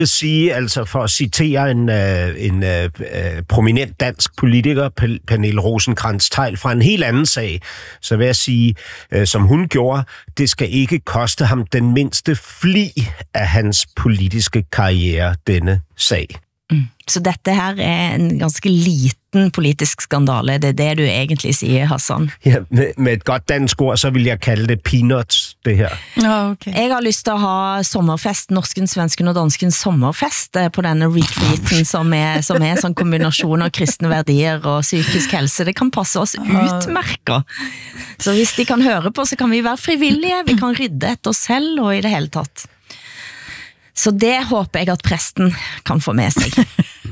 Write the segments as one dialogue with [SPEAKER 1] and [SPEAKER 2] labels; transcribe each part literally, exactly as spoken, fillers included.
[SPEAKER 1] sige, altså for at citere en, øh, en øh, prominent dansk politiker, Pernille Rosenkrantz-Theil, fra en helt anden sag, så vil jeg sige, øh, som hun gjorde, det skal ikke koste ham den mindste fli af hans politiske karriere, denne sag.
[SPEAKER 2] Mm. Så dette her er en ganske liten politisk skandale, det er det du egentlig siger, Hassan?
[SPEAKER 1] Ja, med, med et godt dansk ord, så vil jeg kalde det peanuts, det her.
[SPEAKER 2] Oh, okay. Jeg har lyst til at ha sommerfest, norsken, svensken og dansken sommerfest på denne retreaten, som er, som er en sånn kombination av kristne værdier og psykisk helse. Det kan passe oss utmærket. Så hvis de kan høre på, så kan vi være frivillige, vi kan rydde etter oss selv og i det hele tatt. Så det håper jeg at præsten kan få med sig.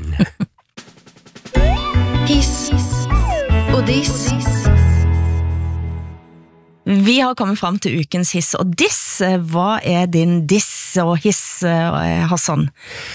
[SPEAKER 2] Hiss og diss. Vi har kommet frem til ukens hiss og diss. Hvad er din diss og hiss, Hassan?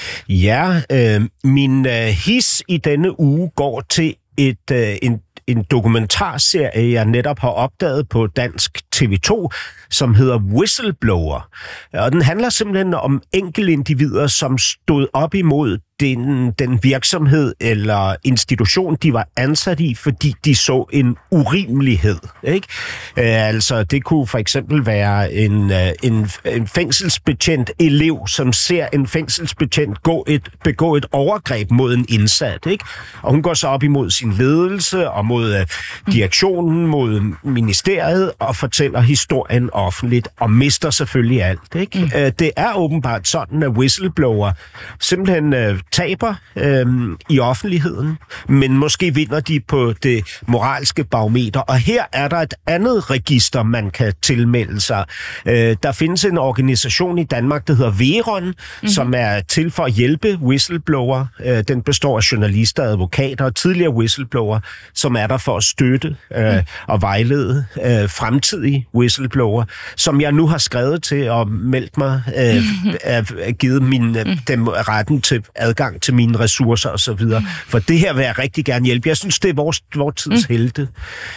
[SPEAKER 1] Ja, øh, min øh, hiss i denne uge går til et, øh, en en dokumentarserie, jeg netop har opdaget på dansk T V to, som hedder Whistleblower. Og den handler simpelthen om enkeltindivider, som stod op imod den, den virksomhed eller institution, de var ansat i, fordi de så en urimelighed. Ikke? Øh, altså, det kunne for eksempel være en, en, en fængselsbetjent elev, som ser en fængselsbetjent gå et, begå et overgreb mod en indsat. Ikke? Og hun går så op imod sin ledelse og mod øh, direktionen, mod ministeriet og fortæller historien offentligt og mister selvfølgelig alt. Ikke? Mm. Øh, det er åbenbart sådan, at whistleblower simpelthen øh, taber øh, i offentligheden, men måske vinder de på det moralske barometer. Og her er der et andet register, man kan tilmelde sig. Øh, der findes en organisation i Danmark, der hedder Veron, mm-hmm. som er til for at hjælpe whistleblower. Øh, den består af journalister, advokater og tidligere whistleblower, som er der for at støtte øh, mm. og vejlede øh, fremtidige whistleblower, som jeg nu har skrevet til og meldt mig, øh, er givet min, øh, dem retten til adgang til mine ressourcer og så videre. For det her vil jeg rigtig gerne hjælpe. Jeg synes, det er vores, vores tids mm. helte.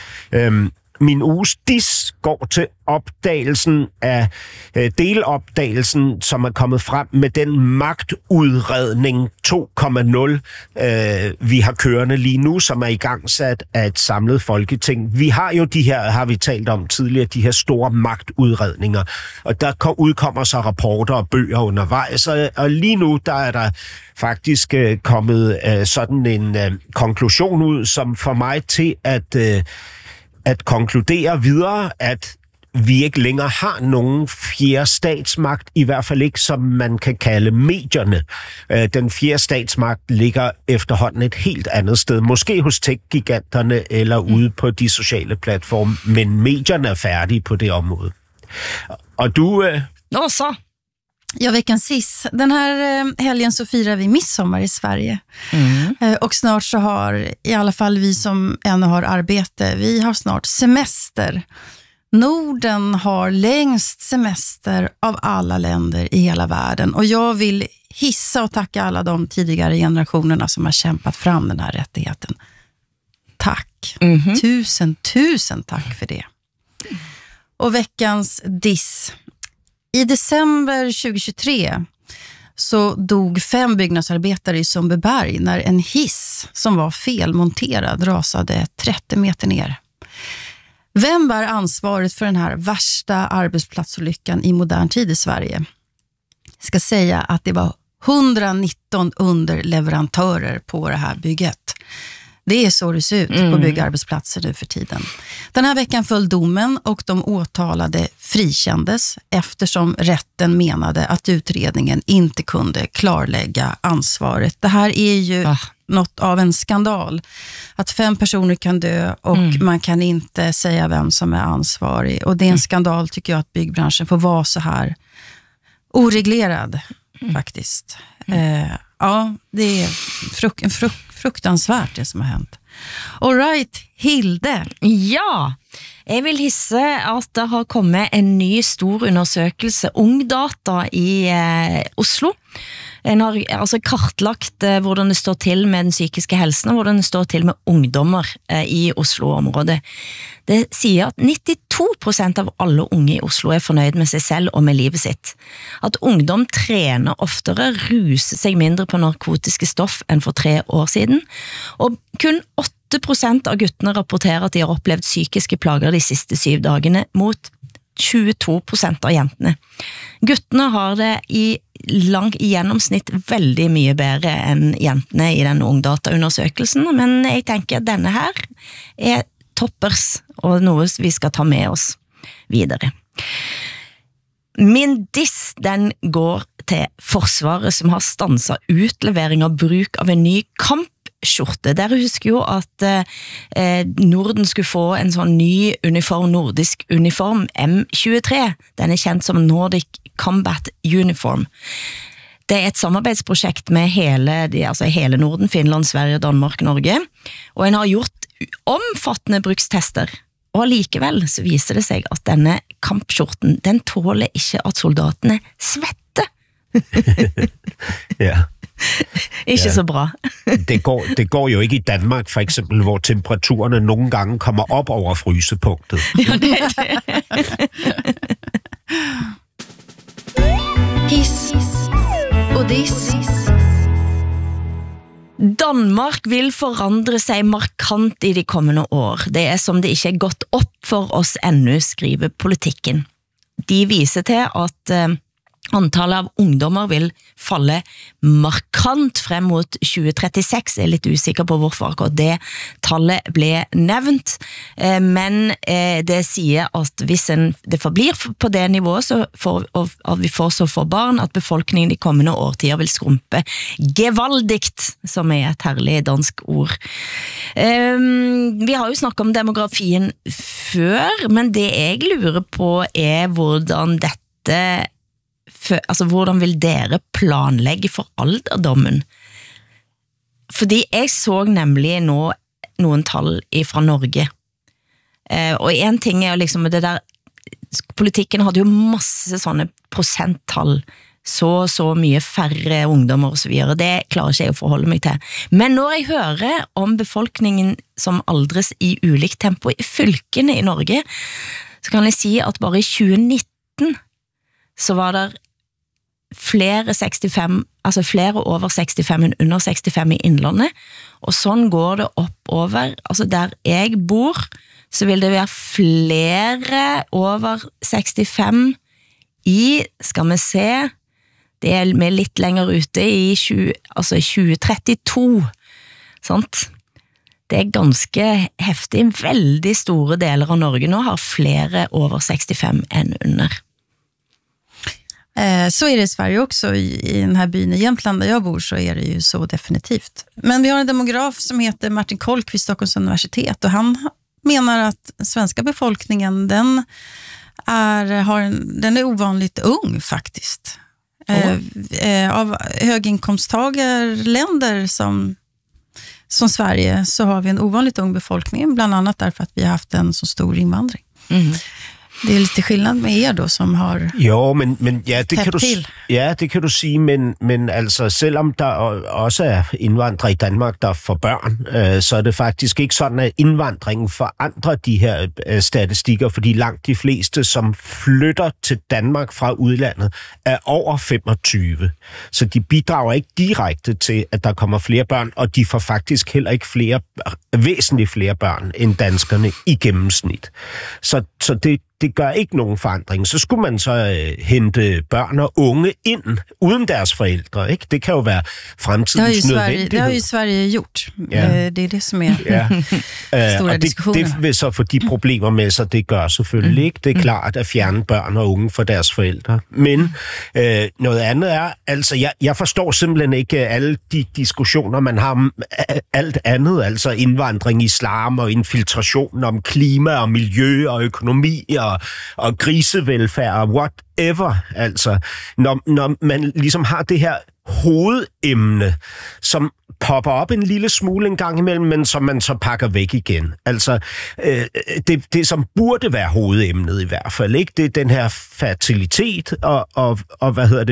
[SPEAKER 1] Øhm, min uges diss går til opdagelsen af øh, delopdagelsen, som er kommet frem med den magtudredning to punkt nul, øh, vi har kørende lige nu, som er igangsat af et samlet folketing. Vi har jo de her, har vi talt om tidligere, de her store magtudredninger, og der udkommer så rapporter og bøger undervejs, og, og lige nu, der er der faktisk øh, kommet øh, sådan en øh, konklusion ud, som får mig til at øh, at konkludere videre, at vi ikke længere har nogen fjerde statsmagt, i hvert fald ikke, som man kan kalde medierne. Den fjerde statsmagt ligger efterhånden et helt andet sted, måske hos tech-giganterne eller mm. ude på de sociale platforme, men medierne er færdige på det område. Og du... Øh...
[SPEAKER 3] Nå så! Ja, veckans hiss. Den här eh, helgen så firar vi midsommar i Sverige. Mm. Eh, och snart så har, i alla fall vi som ännu har arbete, vi har snart semester. Norden har längst semester av alla länder i hela världen. Och jag vill hissa och tacka alla de tidigare generationerna som har kämpat fram den här rättigheten. Tack. Mm-hmm. Tusen, tusen tack för det. Och veckans diss. I december tjugohundratjugotre så dog fem byggnadsarbetare i Sundbyberg när en hiss som var felmonterad rasade trettio meter ner. Vem bär ansvaret för den här värsta arbetsplatsolyckan i modern tid i Sverige? Jag ska säga att det var etthundranitton underleverantörer på det här bygget. Det är så det ser ut mm. på byggarbetsplatser nu för tiden. Den här veckan föll domen och de åtalade frikändes eftersom rätten menade att utredningen inte kunde klarlägga ansvaret. Det här är ju ah. något av en skandal. Att fem personer kan dö och mm. man kan inte säga vem som är ansvarig. Och det är en mm. skandal tycker jag att byggbranschen får vara så här oreglerad mm. faktiskt. Mm. Eh, ja, det är fruk- en fruk- fruktansvärt det som har hänt. All right, Hilde.
[SPEAKER 2] Ja, jeg vil hisse at det har kommet en ny stor undersøkelse, Ungdata i eh, Oslo, En har altså kartlagt eh, hvordan det står til med den psykiske helsen, og hvordan det står til med ungdommer eh, i Oslo-området. Det sier at nittito prosent av alle unge i Oslo er fornøyd med seg selv og med livet sitt. At ungdom trener oftere, ruser seg mindre på narkotiske stoff enn for tre år siden, og kun åtte prosent av guttene rapporterer at de har opplevd psykiske plager de siste syv dagene, mot tjueto prosent av jentene. Guttene har det i lang i gjennomsnitt veldig mye bedre enn jentene i den ungdataundersøkelsen, men jeg tenker at denne her er toppers, og noe vi skal ta med oss videre. Min diss, den går til Forsvaret, som har stanset utlevering av bruk av en ny kamp skjorte. Dere husker jo at eh, Norden skulle få en sånn ny uniform, nordisk uniform, M tjuetre. Den er kjent som Nordic Combat Uniform. Det er et samarbeidsprosjekt med hele, altså hele Norden, Finland, Sverige, Danmark, Norge, og en har gjort omfattende brukstester. Og likevel så viser det seg at denne kampskjorten, den tåler ikke at soldatene svetter.
[SPEAKER 1] Ja.
[SPEAKER 2] Ikke
[SPEAKER 1] ja.
[SPEAKER 2] Så bra.
[SPEAKER 1] det, går, det går jo ikke i Danmark, for eksempel, hvor temperaturerne nogle gange kommer op over frysepunktet.
[SPEAKER 2] Ja, det er det.
[SPEAKER 3] Hiss og diss.
[SPEAKER 2] Danmark vil forandre seg markant i de kommende år. Det er som det ikke er gått opp for oss ennå, skriver Politikken. De viser til at eh, antallet av ungdommer vil falle markant frem mot tjue trettiseks. Jeg er litt usikker på hvorfor akkurat det tallet ble nevnt, men det sier at hvis en, det forblir på det nivået, så får, og at vi får så få barn, at befolkningen de kommende årtider vil skrumpe gevaldigt, som er et herlig dansk ord. Vi har jo snakket om demografien før, men det jeg lurer på er hvordan dette For, altså, hvordan vil dere planlegge for alderdommen? Fordi jeg så nemlig nå noen tall fra Norge. Eh, og en ting er jo liksom det der, Politikken hadde jo masse sånne prosenttall, så så mye færre ungdommer og så videre. Det klarer ikke jeg å forholde meg til. Men når jeg hører om befolkningen som aldres i ulikt tempo i fylkene i Norge, så kan jeg si at bare i tjue nitten så var det flere sekstifem, altså flere over sekstifem enn under sekstifem i Innlandet, og sånn går det oppover. Altså der jeg bor, så vil det være flere over sekstifem i, skal vi se, det er med litt lenger ute i tjue, altså tjue trettito, sant? Det er ganske heftig. Veldig store deler av Norge nå har flere over sekstifem enn under.
[SPEAKER 3] Så är det i Sverige också, i den här byn i Jämtland där jag bor så är det ju så definitivt. Men vi har en demograf som heter Martin Kolk vid Stockholms universitet och han menar att den svenska befolkningen den är, har en, den är ovanligt ung faktiskt. Mm. Eh, av höginkomsttagarländer som, som Sverige så har vi en ovanligt ung befolkning, bland annat därför att vi har haft en så stor invandring. Mm. Det er lidt skillnad med er då, som har
[SPEAKER 1] jo, men, men ja, det kan du,
[SPEAKER 3] til.
[SPEAKER 1] Ja, det kan du sige, men, men altså, selvom der også er indvandrere i Danmark, der får børn, øh, så er det faktisk ikke sådan, at indvandringen forandrer de her øh, statistikker, fordi langt de fleste, som flytter til Danmark fra udlandet, er over femogtyve. Så de bidrager ikke direkte til, at der kommer flere børn, og de får faktisk heller ikke flere, væsentligt flere børn end danskerne i gennemsnit. Så, så det Det gør ikke nogen forandring. Så skulle man så øh, hente børn og unge ind, uden deres forældre, ikke? Det kan jo være fremtidens nødvendighed.
[SPEAKER 3] Det har jo Sverige gjort. Ja. Det er det, som er ja. store
[SPEAKER 1] og
[SPEAKER 3] diskussioner.
[SPEAKER 1] Det, det vil så få de problemer med sig, det gør selvfølgelig ikke. Det er klart at fjerne børn og unge fra deres forældre. Men øh, noget andet er, altså jeg, jeg forstår simpelthen ikke alle de diskussioner, man har om alt andet, altså indvandring, islam og infiltration, om klima og miljø og økonomi og Og, og grisevelfærd og whatever, altså, når, når man ligesom har det her hovedemne, som popper op en lille smule en gang imellem, men som man så pakker væk igen. Altså, øh, det, det som burde være hovedemnet i hvert fald, ikke? Det er den her fertilitet og, og, og hvad hedder det, be,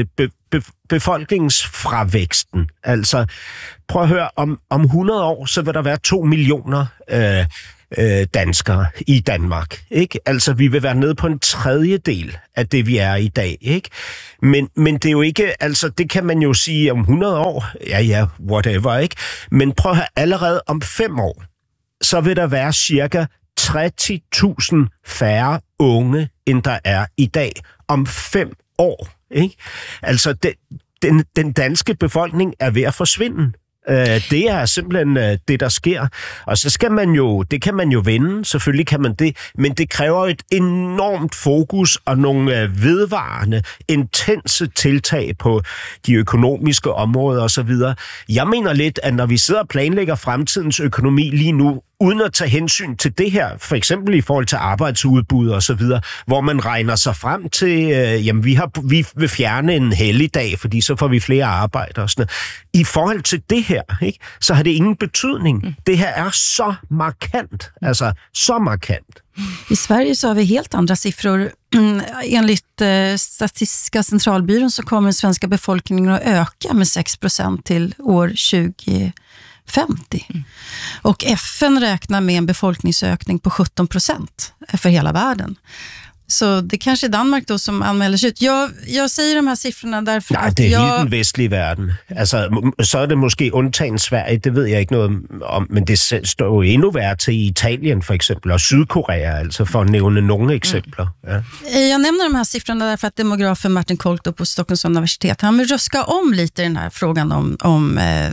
[SPEAKER 1] be- befolkningsfravæksten. Altså, prøv at høre, om, om hundrede år, så vil der være to millioner øh, øh, danskere i Danmark. Ikke? Altså, vi vil være nede på en tredjedel af det, vi er i dag. Ikke? Men, men det er jo ikke, altså, det kan man jo sige om hundrede år, ja, ja, whatever, ikke? Men prøv at høre, allerede om fem år, så vil der være cirka tretti tusind færre unge, end der er i dag. Om fem år. Ikke? Altså, den, den, den danske befolkning er ved at forsvinde. Det er simpelthen det, der sker. Og så skal man jo, det kan man jo vende, selvfølgelig kan man det, men det kræver et enormt fokus og nogle vedvarende, intense tiltag på de økonomiske områder osv. Jeg mener lidt, at når vi sidder og planlægger fremtidens økonomi lige nu, uden at tage hensyn til det her, for eksempel i forhold til arbejdsudbud og så videre, hvor man regner sig frem til, øh, jamen vi, har, vi vil fjerne en helligdag, fordi så får vi flere arbejder og sådan noget. I forhold til det her, ikke, så har det ingen betydning. Mm. Det her er så markant, altså så markant.
[SPEAKER 3] I Sverige så har vi helt andra siffror. Enligt eh, Statistiska centralbyrån så kommer den svenska befolkningen att öka med sex procent till år tjugo femtio. Mm. Och F N räknar med en befolkningsökning på sjutton procent för hela världen. Så det kanske är Danmark då som anmäler sig ut. Jag, jag säger de här siffrorna därför
[SPEAKER 1] Nej,
[SPEAKER 3] att
[SPEAKER 1] det er
[SPEAKER 3] jag...
[SPEAKER 1] hele den vestlige verden. Altså, så er det måske undtagen Sverige, det ved jeg ikke noget om, men det står jo endnu værre til i Italien for eksempel, og Sydkorea, altså for at nævne nogle eksempler. Ja.
[SPEAKER 3] Jag nämner de här siffrorna därför att demografen Martin Kolto på Stockholms universitet, han vill röska om lite den här frågan om, om eh,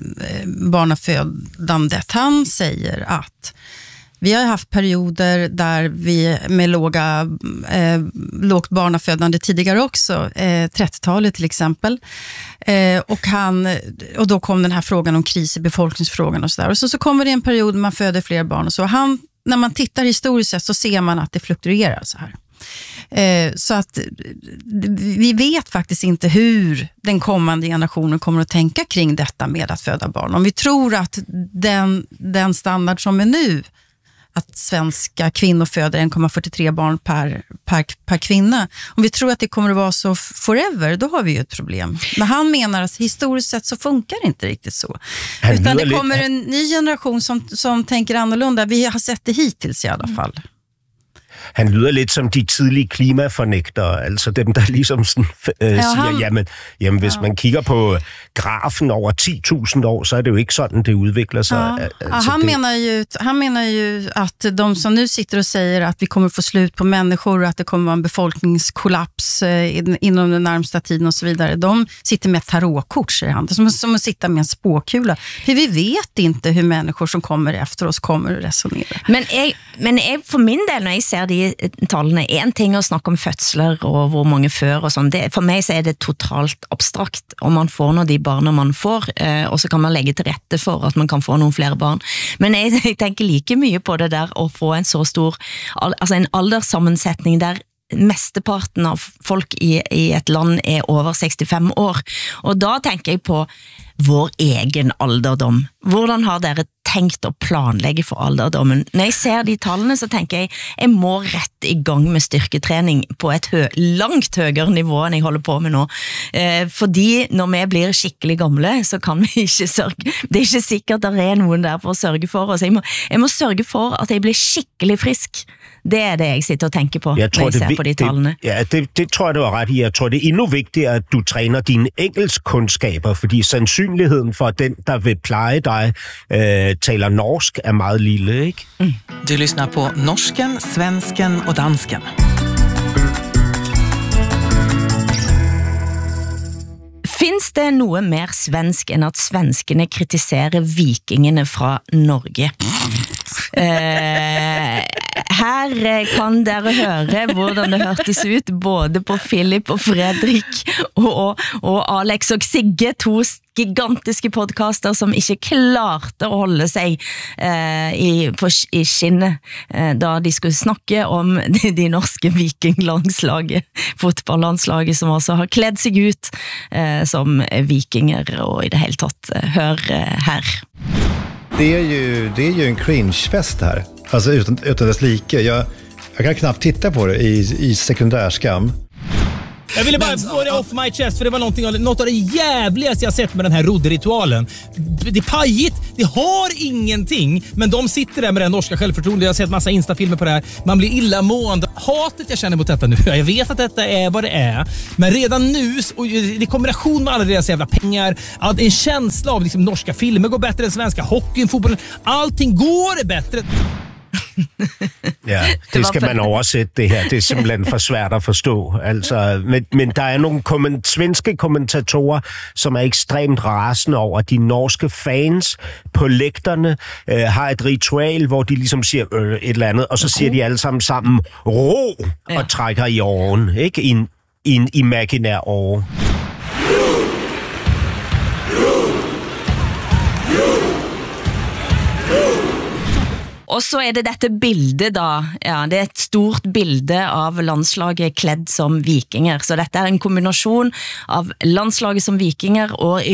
[SPEAKER 3] barnafödandet. Han säger att vi har haft perioder där vi med låga, eh, lågt barnafödande tidigare också, eh, trettiotalet till exempel. Eh, och, han, och då kom den här frågan om kris i befolkningsfrågan och sådär. Och så, så kommer det en period man föder fler barn och så. Han, när man tittar historiskt sett så ser man att det fluktuerar så här. Eh, så att vi vet faktiskt inte hur den kommande generationen kommer att tänka kring detta med att föda barn. Om vi tror att den, den standard som är nu, att svenska kvinnor föder en komma fyrtiotre barn per, per, per kvinna. Om vi tror att det kommer att vara så forever, då har vi ju ett problem. Men han menar att historiskt sett så funkar det inte riktigt så. Han Utan det kommer lite... en ny generation som, som tänker annorlunda. Vi har sett det hittills i alla fall.
[SPEAKER 1] Han lyder lidt som de tidlige klimafornægtere, altså dem, der ligesom sådan, øh, ja, siger, han... jamen, jamen hvis ja. man kigger på grafen over ti tusind år, så er det jo ikke sådan, det udvikler sig.
[SPEAKER 3] Ja.
[SPEAKER 1] Altså,
[SPEAKER 3] han,
[SPEAKER 1] det...
[SPEAKER 3] menar ju, han menar ju att de som nu sitter och säger att vi kommer få slut på människor och att det kommer vara en befolkningskollaps eh, inom den närmsta tiden och så vidare, de sitter med tarotkort, säger han. Som, som att sitta med en spåkula. För vi vet inte hur människor som kommer efter oss kommer att resonera.
[SPEAKER 2] Men, jeg, men jeg, for min del, når jeg ser de tallene, en ting å snakke om fødsler og hvor mange før og sånn, det, for meg så er det totalt abstrakt om man får når de barna man får, eh, og så kan man legge til rette for at man kan få noen flere barn. Men jeg, jeg tenker like mye på det der å få en så stor, altså en alderssammensetning der mesteparten av folk i, i et land er over sekstifem år. Og da tenker jeg på vår egen alderdom. Hvordan har dere tenkt å planlegge for alderdommen? Når jeg ser de tallene, så tenker jeg jeg må rett i gang med styrketrening på et hø langt høyere nivå enn jeg holder på med nå. Eh, fordi når vi blir skikkelig gamle, så kan vi ikke sørge. Det er ikke sikkert at det er noen der for å sørge for oss. Jeg må, jeg må sørge for at jeg blir skikkelig frisk. Det er det jeg sitter og tænker på, jeg tror, når jeg ser det, på de tallene.
[SPEAKER 1] Det, ja, det, det tror jeg, du har ret i. Jeg tror, det er endnu vigtigere, at du træner dine engelskkundskaber, fordi sandsynligheden for, at den, der vil pleje dig, øh, taler norsk, er meget lille, ikke? Mm.
[SPEAKER 4] Du lyssnar på norsken, svensken och dansken.
[SPEAKER 2] Finns det noe mer svensk enn at svenskene kritiserer vikingene fra Norge? Eh, her kan dere høre hvordan det hørtes ut både på Philip og Fredrik og, og Alex og Sigge, to gigantiske podcaster som ikke klarte å holde seg eh, i, på, i skinnet eh, da de skulle snakke om de, de norske vikinglandslaget, fotballandslaget som også har kledd seg ut eh, som vikinger och i det helt tatt hör här.
[SPEAKER 5] Det är ju det är ju en cringefest här. Alltså utan utan dess like. Jag jag kan knappt titta på det i i sekundärskam.
[SPEAKER 6] Jag ville bara få det off my chest, för det var någonting, något av det jävligaste jag sett med den här rodderitualen. Det är pajigt, det har ingenting, men de sitter där med den norska självförtroende. Jag har sett massa instafilmer på det här. Man blir illamående. Hatet jag känner mot detta nu, jag vet att detta är vad det är, men redan nu, och i kombination med alla deras jävla pengar, att en känsla av liksom, norska filmer går bättre än svenska, hockeyn, fotbollen, allting går bättre.
[SPEAKER 1] Ja, det skal man oversætte det her. Det er simpelthen for svært at forstå. Altså, men, men der er nogle komment- svenske kommentatorer, som er ekstremt rasende over, at de norske fans på lægterne øh, har et ritual, hvor de ligesom siger øh, et eller andet, og så siger de alle sammen sammen ro og ja. trækker i åren, ikke? I en, i en imaginær år.
[SPEAKER 2] Og så er det dette bildet da, ja, det er et stort bilde av landslaget kledd som vikinger, så dette er en kombinasjon av landslaget som vikinger og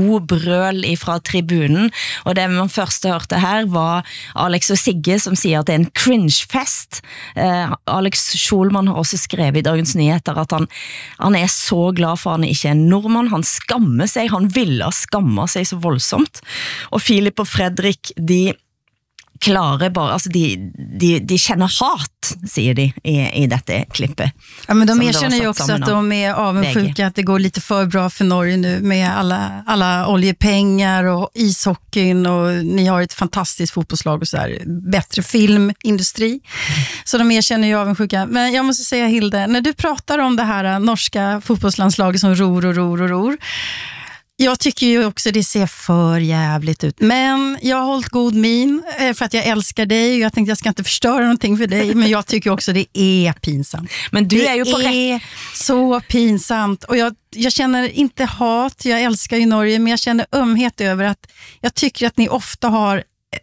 [SPEAKER 2] robrøl fra tribunen, og det man først hørte her var Alex og Sigge som sier at det er en cringe-fest. Eh, Alex Schulman har også skrevet i Dagens Nyheter at han, han er så glad for han ikke er nordmann, han skammer seg, han ville skamme seg så voldsomt, og Filip og Fredrik, de klarer bara, alltså de, de, de känner hat, säger de i, i detta klippet.
[SPEAKER 3] Ja, men de erkänner ju också att de är avundsjuka att det går lite för bra för Norge nu med alla, alla oljepengar och ishockeyn, och ni har ett fantastiskt fotbollslag och så där, bättre filmindustri. Så de erkänner ju avundsjuka. Men jag måste säga, Hilde, när du pratar om det här norska fotbollslandslaget som ror och ror och ror, jag tycker ju också det ser för jävligt ut. Men jag har hållit god min för att jag älskar dig. Jag tänkte jag ska inte förstöra någonting för dig. Men jag tycker också det är pinsamt.
[SPEAKER 2] Men du
[SPEAKER 3] det
[SPEAKER 2] är ju på
[SPEAKER 3] är så pinsamt. Och jag, jag känner inte hat. Jag älskar ju Norge. Men jag känner ömhet över att jag tycker att ni ofta har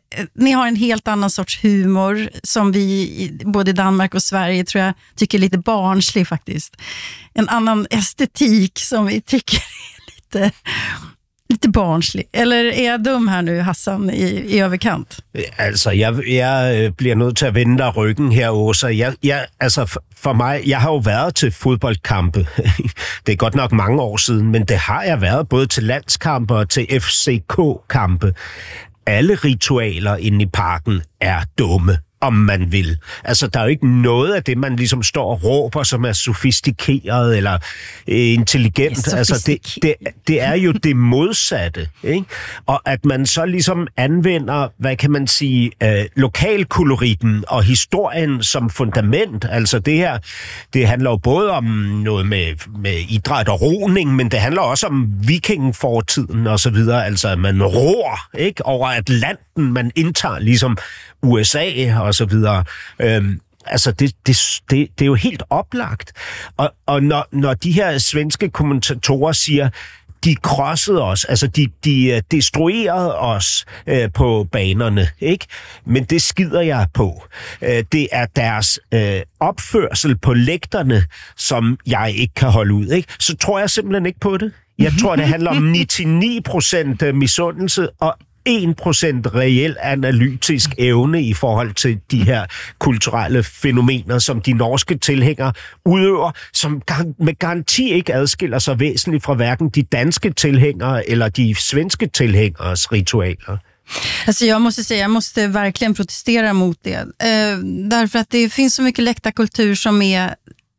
[SPEAKER 3] ni har en helt annan sorts humor som vi både i Danmark och Sverige tror jag tycker är lite barnslig faktiskt. En annan estetik som vi tycker Lite, lite barnslig. Eller är jag dum här nu, Hassan, i, i överkant?
[SPEAKER 1] Altså, jeg, jeg bliver nødt til at vende dig ryggen her, Åsa. Jeg, jeg, altså, for, for mig, jeg har jo været til fodboldkampe. Det er godt nok mange år siden, men det har jeg været både til landskampe og til F C K-kampe. Alle ritualer inde i parken er dumme, om man vil. Altså, der er jo ikke noget af det, man ligesom står og råber, som er sofistikeret eller øh, intelligent. Ja, altså, det, det, det er jo det modsatte, ikke? Og at man så ligesom anvender, hvad kan man sige, øh, lokalkoloritten og historien som fundament. Altså, det her, det handler jo både om noget med, med idræt og roning, men det handler også om vikingfortiden og så videre. Altså, at man ror, ikke? Over Atlanten, man indtager ligesom U S A og så videre. Øhm, altså, det, det, det, det er jo helt oplagt. Og, og når, når de her svenske kommentatorer siger, de krossede os, altså de, de destruerede os øh, på banerne, ikke? Men det skider jeg på. Øh, det er deres øh, opførsel på lægterne, som jeg ikke kan holde ud, ikke? Så tror jeg simpelthen ikke på det. Jeg tror, det handler om nioghalvfems procent misundelse og en procent reel analytisk evne i forhold til de her kulturelle fænomener, som de norske tilhængere udøver, som med garanti ikke adskiller sig væsentligt fra hverken de danske tilhængere eller de svenske tilhængeres ritualer.
[SPEAKER 3] Alltså jag måste säga, jag måste verkligen protestera mot det. Eh, därför att det finns så mycket läktarkultur som är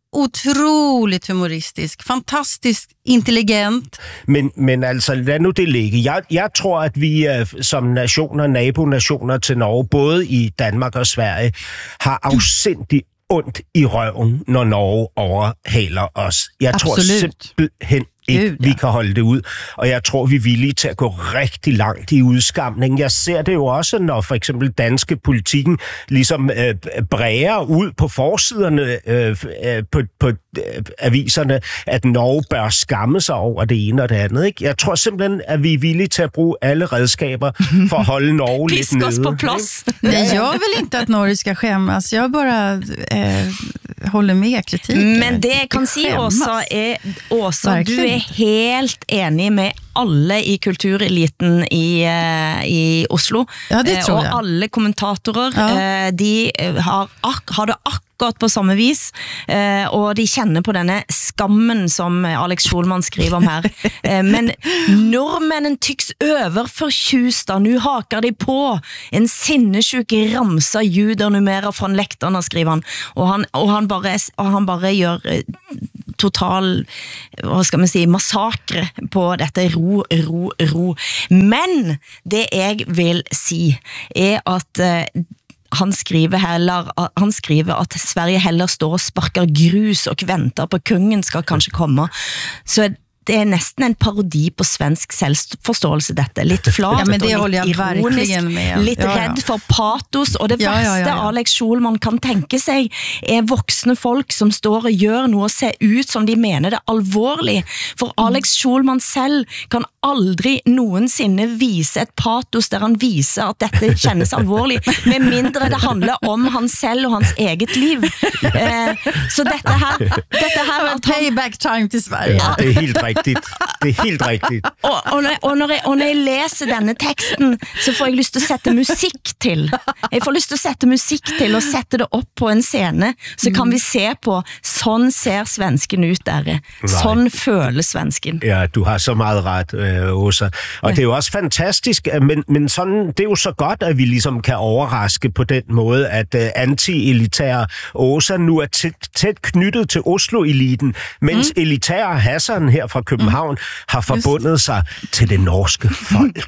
[SPEAKER 3] otroligt humoristisk, fantastisk intelligent.
[SPEAKER 1] Men, men altså, lad nu det ligge. Jeg, jeg tror, at vi som nationer, nabonationer til Norge, både i Danmark og Sverige, har afsindigt ondt i røven, når Norge overhaler os. Jeg
[SPEAKER 3] Absolut.
[SPEAKER 1] tror simpelthen ikke, Gud, ja. vi kan holde det ud. Og jeg tror, vi er villige til at gå rigtig langt i udskamning. Jeg ser det jo også, når for eksempel danske politikken ligesom øh, bræger ud på forsiderne øh, på, på øh, aviserne, at Norge bør skamme sig over det ene og det andet. Ikke? Jeg tror simpelthen, at vi er villige til at bruge alle redskaber for at holde Norge lidt nede.
[SPEAKER 2] Pisk os på plads.
[SPEAKER 3] Nej, jag vill inte att Norge ska skämmas. Jag bara eh, håller med kritiken.
[SPEAKER 2] Men det jeg kan si, Åsa, er, Åsa, du er helt enig med alle i kultureliten i, i Oslo.
[SPEAKER 3] Ja, det tror jeg.
[SPEAKER 2] Og alle kommentatorer,
[SPEAKER 3] ja.
[SPEAKER 2] de har, har det akkurat akkurat på samme vis, eh, og de kjenner på denne skammen som Alex Schulman skriver om her. Eh, men norrmännen tycks överförtjusta, nu hakar de på en sinnessjuk ramsa juder numera från läktarna, skriver han. Og han, og han, bare, og han bare gjør eh, total, hvad skal man sige, massakre på dette ro, ro, ro. Men det jeg vil si er at eh, han skriver heller, han skriver at Sverige heller står og sparker grus og venter på kungen skal kanskje komme. Så det er næsten en parodi på svensk selvforståelse dette. Litt flat
[SPEAKER 3] ja, men det
[SPEAKER 2] og litt ironisk,
[SPEAKER 3] med.
[SPEAKER 2] litt ja, ja. redd for patos, og det ja, verste ja, ja, ja. Alex Schulman kan tenke seg er voksne folk som står og gjør noe og ser ut som de mener det alvorlig. For Alex Schulman selv kan aldri noensinne vise et patos der han viser at dette kjennes alvorlig, med mindre det handler om han selv og hans eget liv. Eh, så dette her... Dette her
[SPEAKER 3] at han, payback time til Sverige.
[SPEAKER 1] Ja, det er helt rigtigt. Det er helt rigtigt.
[SPEAKER 2] Og, og, når, og, når jeg, og når jeg læser denne teksten, så får jeg lyst til å sette musikk til. Jeg får lyst til å sette musikk til og sette det opp på en scene, så kan vi se på, sånn ser svensken ut der. Sånn føler svensken.
[SPEAKER 1] Ja, du har så meget ret, Åsa. Og ja. Det er jo også fantastisk, men, men sådan, det er jo så godt, at vi ligesom kan overraske på den måde, at uh, anti-elitære Åsa nu er tæt, tæt knyttet til Oslo-eliten, mens mm. elitære Hassan her fra København har forbundet sig til det norske folk.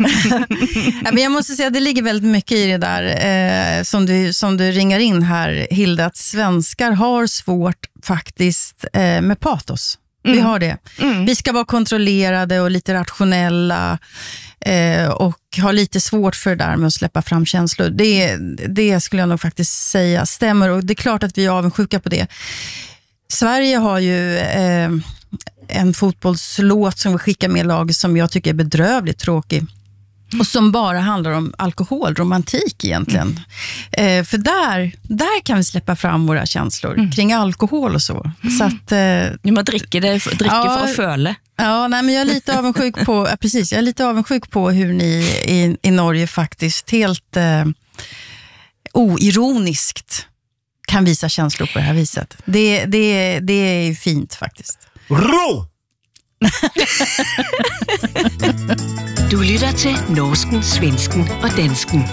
[SPEAKER 3] Ja, men jag måste säga att det ligger väldigt mycket i det där eh, som, du, som du ringar in här, Hilda, att svenskar har svårt faktiskt eh, med patos. Mm. Vi har det. Mm. Vi ska vara kontrollerade och lite rationella eh, och ha lite svårt för det där med att släppa fram känslor. Det, det skulle jag nog faktiskt säga stämmer, och det är klart att vi är avundsjuka på det. Sverige har ju... Eh, en fotbollslåt som vi skickar med lag som jag tycker är bedrövligt tråkig. Och som bara handlar om alkohol, romantik egentligen. Mm. Eh, för där, där kan vi släppa fram våra känslor mm. kring alkohol och så. Mm. Så att, eh,
[SPEAKER 2] du må dricka det, dricka ja, för att föla.
[SPEAKER 3] Ja, nej, men jag är lite avundsjuk på, ja, precis, jag är lite avundsjuk på hur ni i, i Norge faktiskt helt eh, oironiskt kan visa känslor på det här viset. Det, det, det är ju fint faktiskt.
[SPEAKER 1] Ro!
[SPEAKER 7] Du lytter til norsken, svensken og dansken.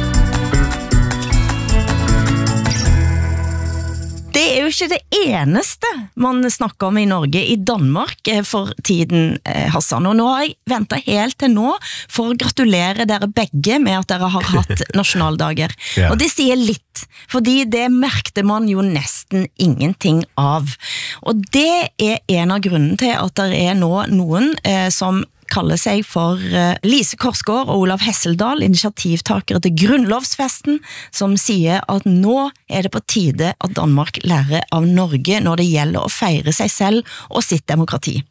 [SPEAKER 2] Det er jo ikke det eneste man snakker om i Norge. I Danmark for tiden, Hassan. Og nå har jeg ventet helt til nå for å gratulere dere begge med at dere har hatt nasjonaldager. Ja. Og det sier litt, fordi det merkte man jo nesten ingenting av. Og det er en av grunnen til at det er nå noen eh, som kaller sig for uh, Lise Korsgaard og Olav Hesseldal, initiativtakere til Grundlovsfesten, som siger at nå er det på tide at Danmark lærer av Norge når det gælder at fejre sig selv og sitt demokrati.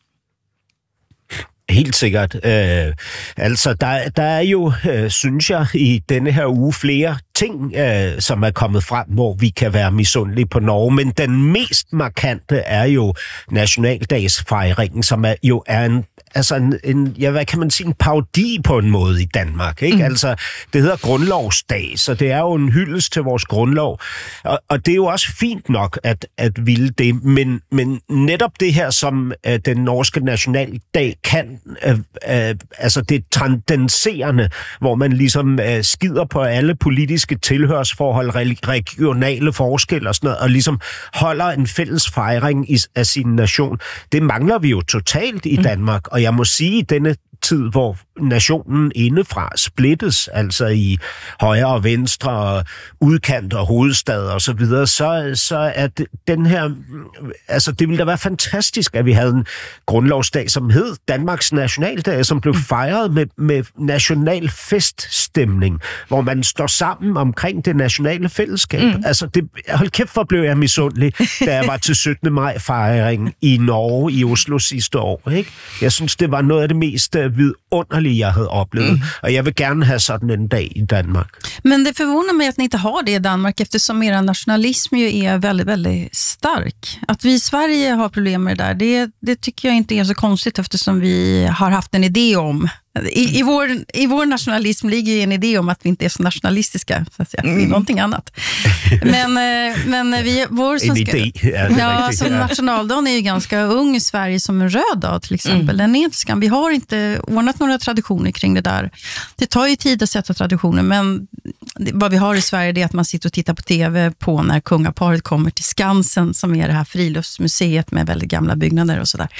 [SPEAKER 1] Helt sikkert. Øh, altså, der, der er jo, øh, synes jeg, i denne her uge flere ting, øh, som er kommet frem, hvor vi kan være misundelige på Norge, men den mest markante er jo nationaldagsfejringen, som er, jo er en altså en, en, ja, hvad kan man sige, en parodi på en måde i Danmark, ikke? Mm. Altså, det hedder Grundlovsdag, så det er jo en hyldest til vores grundlov, og, og det er jo også fint nok at, at ville det, men, men netop det her, som uh, den norske nationaldag kan, uh, uh, altså det transcenderende, hvor man ligesom uh, skider på alle politiske tilhørsforhold, regionale forskelle og sådan noget, og ligesom holder en fælles fejring i, af sin nation, det mangler vi jo totalt i Danmark, og jeg må sige, i denne tid, hvor nationen indefra splittes, altså i højre og venstre og udkant og hovedstad og så videre, så, så er det, den her, altså det ville da være fantastisk, at vi havde en grundlovsdag, som hed Danmarks Nationaldag, som blev fejret med, med national feststemning, hvor man står sammen omkring det nationale fællesskab. Mm. Altså, det, hold kæft, hvor blev jeg misundelig, da jeg var til syttende maj fejringen i Norge, i Oslo sidste år, ikke? Jeg synes, det var noget af det mest vidunderlige, jeg havde oplevet. Mm. Og jeg vil gerne have sådan en dag i Danmark.
[SPEAKER 3] Men det förvånar mig att ni inte har det i Danmark, eftersom er nationalism ju är väldigt, väldigt stark. Att vi i Sverige har problem med det där, det, det tycker jag inte är så konstigt, eftersom vi har haft en idé om I, i, vår, I vår nationalism ligger ju en idé om att vi inte är så nationalistiska, så att säga. Mm. Vi är någonting annat. Men, men vi, vår som
[SPEAKER 1] en idé.
[SPEAKER 3] Ska, ja, ja så nationaldagen är ju ganska ung i Sverige som en röd dag till exempel. Mm. Den är inte skam. Vi har inte ordnat några traditioner kring det där. Det tar ju tid att sätta traditioner, men det, vad vi har i Sverige är att man sitter och tittar på tv på när kungaparet kommer till Skansen, som är det här friluftsmuseet med väldigt gamla byggnader och sådär.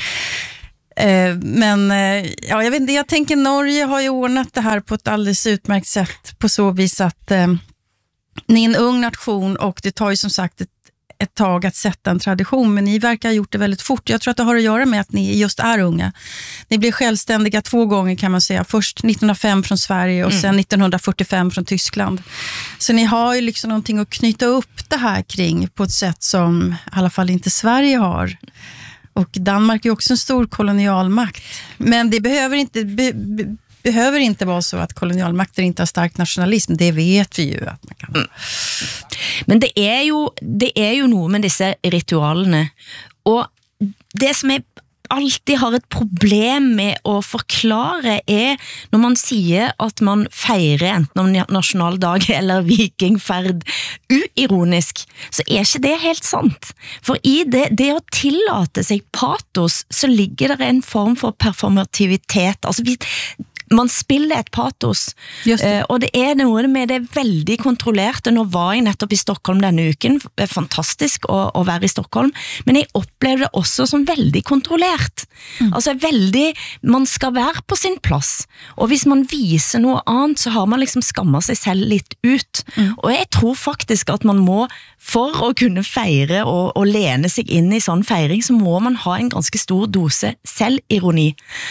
[SPEAKER 3] Men ja, jag vet inte, jag tänker Norge har ju ordnat det här på ett alldeles utmärkt sätt på så vis att eh, ni är en ung nation och det tar ju som sagt ett, ett tag att sätta en tradition, men ni verkar ha gjort det väldigt fort. Jag tror att det har att göra med att ni just är unga. Ni blev självständiga två gånger kan man säga. Först nittonhundrafem från Sverige och mm. sen nittonhundrafyrtiofem från Tyskland. Så ni har ju liksom någonting att knyta upp det här kring på ett sätt som i alla fall inte Sverige har. Och Danmark är också en stor kolonialmakt. Men det behöver inte, be, be, behöver inte vara så att kolonialmakter inte har stark nationalism. Det vet vi ju att man kan. Mm.
[SPEAKER 2] Men det är ju, det är ju något med dessa ritualerna. Och det som är alltid har ett problem med att förklara är när man säger att man feirer enten om nationaldag eller vikingfärd uironisk, så är inte det helt sant. För i det, det att tillåta sig patos så ligger det en form för performativitet. Alltså vi man spiller et patos, uh, og det er noe med det veldig kontrollerte. Nå var jeg nettopp i Stockholm denne uken, det er fantastisk å, å være i Stockholm, men jeg opplevde det også som veldig kontrollert. Mm. Altså veldig, man skal være på sin plass, og hvis man viser noe annet, så har man liksom skammet seg selv litt ut. Mm. Og jeg tror faktisk at man må, for å kunne feire og, og lene seg inn i sånn feiring, så må man ha en ganske stor dose selvironi.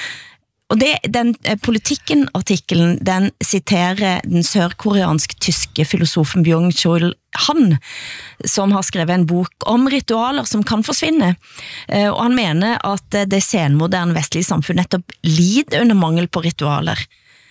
[SPEAKER 2] Og det, den Politikken-artikelen, den citerer den sørkoreansk-tyske filosofen Byung-Chul Han, som har skrevet en bok om ritualer som kan forsvinne. Og han mener at det senmoderne vestlige samfunn nettopp lider under mangel på ritualer.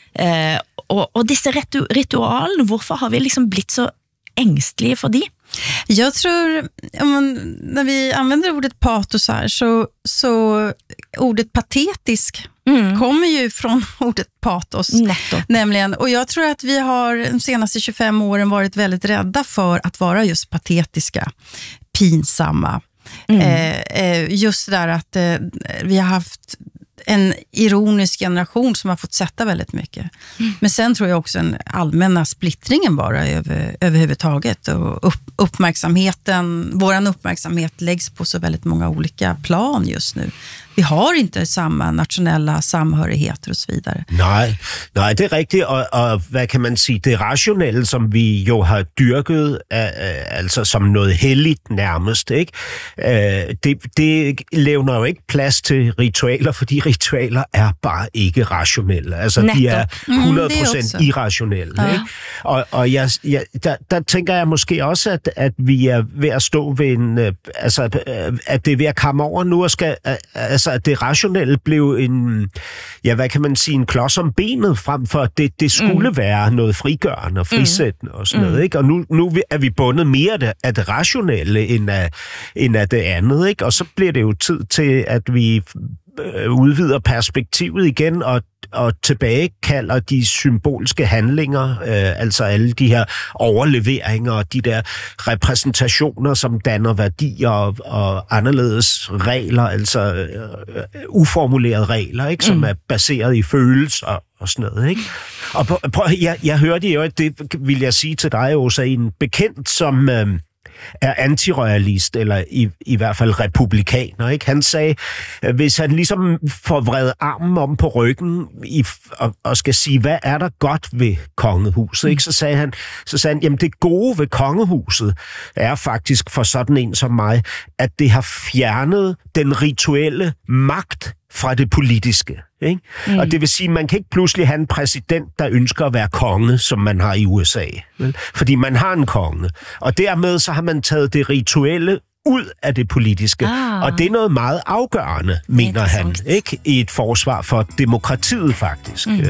[SPEAKER 2] Og, og disse ritu ritualene, hvorfor har vi liksom blitt så ängstliga för det?
[SPEAKER 3] Jag tror, man, när vi använder ordet patos här, så, så ordet patetisk mm. kommer ju från ordet patos.
[SPEAKER 2] Netto.
[SPEAKER 3] Nämligen, och jag tror att vi har de senaste tjugofem åren varit väldigt rädda för att vara just patetiska, pinsamma. Mm. Eh, eh, just det där att eh, vi har haft en ironisk generation som har fått sätta väldigt mycket. Mm. Men sen tror jag också en allmänna splittringen bara över, överhuvudtaget. Och upp, uppmärksamheten, våran uppmärksamhet läggs på så väldigt många olika plan just nu. Vi har inte samma nationella samhörigheter och så vidare.
[SPEAKER 1] Nej, nej, det är riktigt. Och, och vad kan man säga, det rationella som vi ju har dyrket, äh, alltså som något heligt närmast, ikke? Äh, det, det lämnar ju inte plats till ritualer, för de ritualer är bara inte rationella. Alltså de är hundra procent mm, irrationella. Ja. Ikke? Och, och jag, jag, där, där tänker jag måske också att, att vi är ved att stå vid en, alltså att det är ved att komma över nu och ska, altså at det rationelle blev en, ja, hvad kan man sige, en klods om benet frem for, at det, det skulle mm. være noget frigørende og frisættende og sådan mm. noget, ikke? Og nu, nu er vi bundet mere af det, af det rationelle end af, end af det andet, ikke? Og så bliver det jo tid til, at vi udvider perspektivet igen og og tilbagekalder de symbolske handlinger, øh, altså alle de her overleveringer og de der repræsentationer, som danner værdier og, og anderledes regler, altså øh, uformulerede regler, ikke, som mm. er baseret i følelser og sådan noget, ikke? Og prøv, jeg, jeg hørte jo, at det vil jeg sige til dig, Åsa, en bekendt, som øh, er antiroyalist, eller i, i hvert fald republikaner, ikke? Han sagde, hvis han ligesom får vredet armen om på ryggen i, og, og skal sige, hvad er der godt ved kongehuset, ikke? Så sagde han, så sagde han, jamen det gode ved kongehuset er faktisk for sådan en som mig, at det har fjernet den rituelle magt fra det politiske. Ikke? Mm. Og det vil sige, at man kan ikke pludselig have en præsident, der ønsker at være konge, som man har i U S A. Vel? Fordi man har en konge. Og dermed så har man taget det rituelle ud af det politiske. Ah. Og det er noget meget afgørende, mener han, ikke? I et forsvar for demokratiet, faktisk. Mm.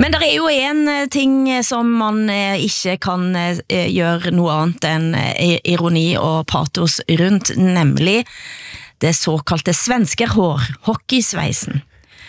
[SPEAKER 2] Men der er jo en ting som man ikke kan gjøre noe annet enn ironi og patos rundt, nemlig det såkalte svenskerhår, hockeysveisen.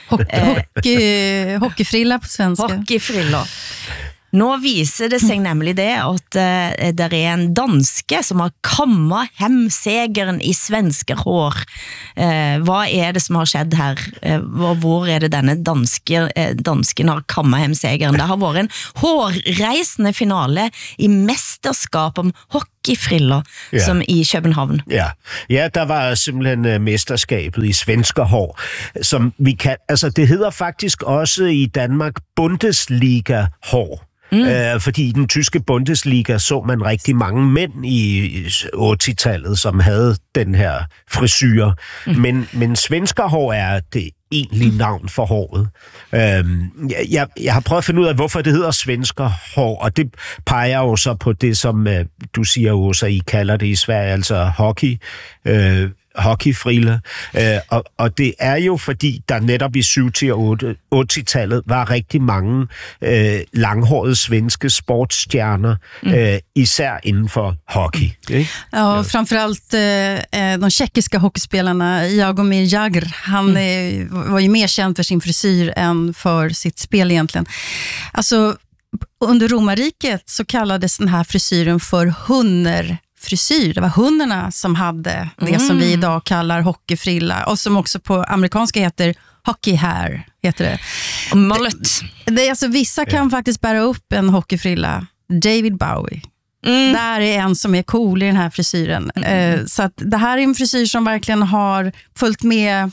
[SPEAKER 3] Hockey, hockeyfrilla på svenska.
[SPEAKER 2] Hockeyfrilla. Nå viser det sig nemlig det at uh, der er en danske som har kammet hem segeren i svenskerhår. Uh, hvad er det som har skjedd her? Uh, hvor er det denne danske, uh, dansken har kammet hem segeren? Det har vært en hårreisende finale i mesterskap om hockeyfriller, ja. Som i København.
[SPEAKER 1] Ja. Ja, der var simpelthen uh, mesterskabet i svenskerhår, som vi kan, altså det hedder faktisk også i Danmark Bundesliga-hår. Mm. Øh, fordi i den tyske Bundesliga så man rigtig mange mænd i otteogtallet, som havde den her frisyr. Mm. Men, men svenskerhår er det egentlige navn for håret. Øhm, jeg, jeg har prøvet at finde ud af, hvorfor det hedder svenskerhår, og det peger jo så på det, som øh, du siger jo, så I kalder det i Sverige, altså hockey, øh, hockeyfrille. Øh, og, og det er jo fordi, der netop i syv til otte-tallet var rigtig mange øh, langhårede svenske sportsstjerner, mm. øh, især inden for hockey. Ikke?
[SPEAKER 3] Ja, og framförallt eh, de tjeckiska hockeyspelarna, Jaromir Jagr, han mm. eh, var ju mer känd för sin frisyr än för sitt spel egentligen. Alltså, under romarriket så kallades den här frisyren för hunner frisyr. Det var hundarna som hade det mm. som vi idag kallar hockeyfrilla och som också på amerikanska heter hockey hair, heter det.
[SPEAKER 2] Mullet.
[SPEAKER 3] Det, det är alltså, vissa kan ja. faktiskt bära upp en hockeyfrilla. David Bowie. Mm. Där är en som är cool i den här frisyren. Mm. Eh, så att det här är en frisyr som verkligen har följt med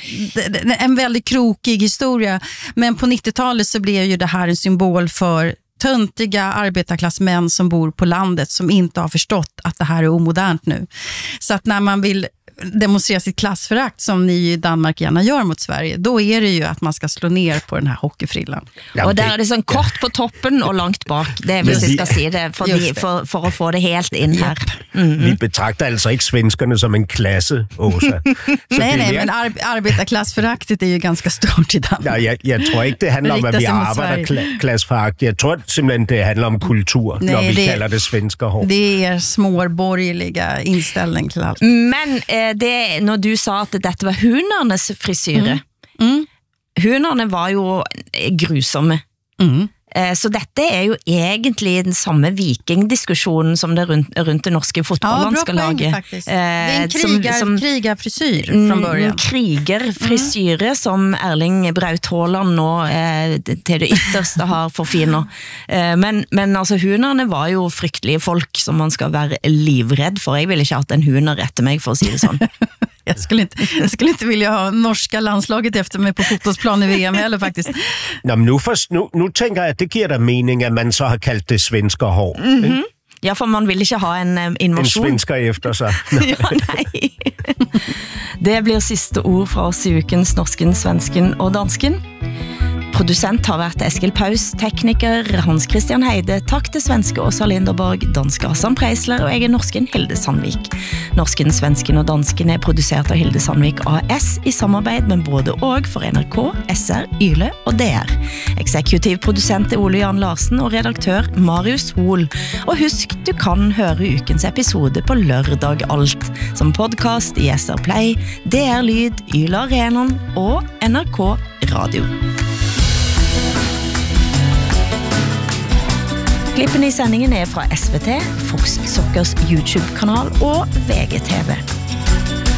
[SPEAKER 3] en väldigt krokig historia. Men på nittiotalet så blev ju det här en symbol för töntiga arbetarklassmän som bor på landet som inte har förstått att det här är omodernt nu. Så att när man vill demonstrera sitt klassförakt som ni i Danmark gärna gör mot Sverige, då är det ju att man ska slå ner på den här hockeyfrillan.
[SPEAKER 2] Ja, och där är det sån kort på toppen och långt bak. Det är väl vi ska se det för, de, för, för att få det helt in här.
[SPEAKER 1] Mm. Vi betraktar alltså inte svenskarna som en klasse, Åsa.
[SPEAKER 3] nej, nej, men ar- arbetarklassföraktet är ju ganska stort i Danmark.
[SPEAKER 1] Ja, jag, jag tror inte det handlar om att vi arbetarklassförakt. Jag tror simpelthen det handlar om kultur, nej, när vi det, kallar det svenska hår.
[SPEAKER 3] Det är småborgerliga inställning till allt.
[SPEAKER 2] Men eh, det, når du sa at dette var hundernes frisyre, mm. Mm. hunderne var jo grusomme. Mm. Så dette er jo egentlig den samme vikingdiskussionen som det rundt, rundt det norske fotballandskalaget.
[SPEAKER 3] Ja, bra poäng faktiskt. Det är en krigar, som, krigarfrisyr från början.
[SPEAKER 2] En krigerfrisyre mm. som Erling Braut Haaland nå eh, til det ytterste har forfiner. Eh, men, men altså hunderne var jo fryktelige folk som man skal være livredd for. Jeg ville ikke hatt en hunder etter meg, for å si det sånn.
[SPEAKER 3] Jag skulle inte, jag skulle inte vilja ha norska landslaget efter mig på fotbollsplan i V M heller faktiskt.
[SPEAKER 1] Nå, men nu, først, nu, nu tænker jeg, at det giver dig mening, at man så har kaldt det svenskerhår.
[SPEAKER 2] Mm-hmm. Ja, for man vil ikke ha en um, invasjon.
[SPEAKER 1] En svensker efter sig.
[SPEAKER 2] Ja, nej. Det blir siste ord fra oss i ukens Norsken, Svensken og Dansken. Producent har vært Eskil Paus, tekniker Hans Christian Heide, takk til svenske Åsa Linderborg, danske Hassan Preisler og jeg er norsken Hilde Sandvik. Norsken, Svensken og Dansken er produsert av Hilde Sandvik A S i samarbeid med både og for N R K, S R, Yle og D R. Eksekutiv produsent er Ole Jan Larsen og redaktør Marius Hol. Og husk, du kan høre ukens episode på lørdag alt, som podcast i S R Play, D R Lyd, Yle Arenaen og N R K Radio. Klippene i sendingen er fra S V T, Fox Soccers YouTube-kanal og V G T V.